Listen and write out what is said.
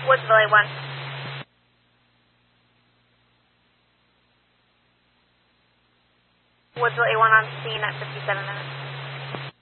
Woodsville A1. Woodsville A1 on scene at 57 minutes.